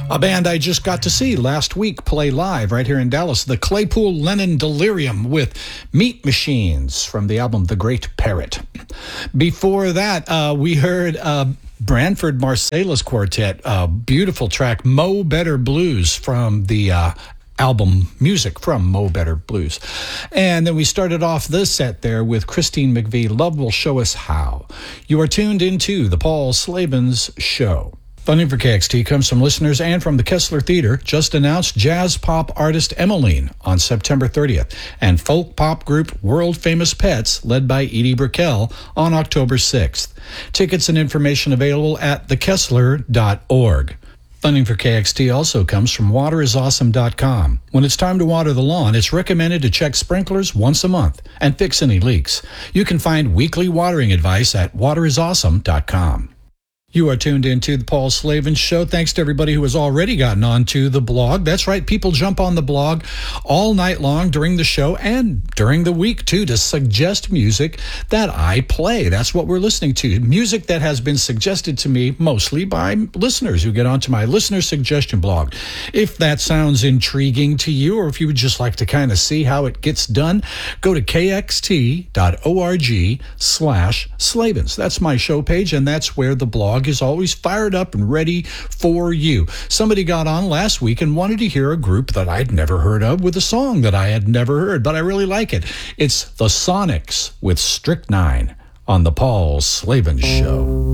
A band I just got to see last week play live right here in Dallas, the Claypool Lennon Delirium with Meat Machines from the album The Great Parrot. Before that, we heard Branford Marsalis Quartet, a beautiful track, Mo Better Blues, from the album Music from Mo Better Blues. And then we started off this set there with Christine McVie, Love Will Show Us How. You are tuned into the Paul Slavens Show. Funding for KXT comes from listeners and from the Kessler Theater. Just announced jazz pop artist Emmeline on September 30th and folk pop group World Famous Pets, led by Edie Brickell, on October 6th. Tickets and information available at thekessler.org. Funding for KXT also comes from waterisawesome.com. When it's time to water the lawn, it's recommended to check sprinklers once a month and fix any leaks. You can find weekly watering advice at waterisawesome.com. You are tuned into the Paul Slavens Show. Thanks to everybody who has already gotten onto the blog. That's right, people jump on the blog all night long during the show and during the week, too, to suggest music that I play. That's what we're listening to. Music that has been suggested to me mostly by listeners who get onto my listener suggestion blog. If that sounds intriguing to you, or if you would just like to kind of see how it gets done, go to kxt.org/Slavens. That's my show page, and that's where the blog is always fired up and ready for you. Somebody got on last week and wanted to hear a group that I'd never heard of with a song that I had never heard, but I really like it. It's the Sonics with Strychnine on the Paul Slavens Show.